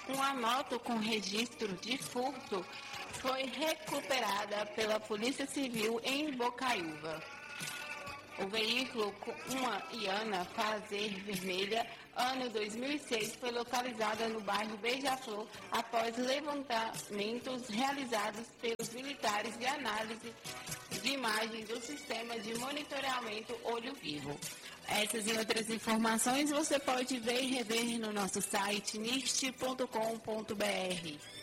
Uma moto com registro de furto foi recuperada pela Polícia Civil em Bocaiúva. O veículo com uma Iana Fazer Vermelha, ano 2006, foi localizada no bairro Beija-Flor após levantamentos realizados pelos militares de análise de imagem do sistema de monitoramento Olho Vivo. Essas e outras informações você pode ver e rever no nosso site nist.com.br.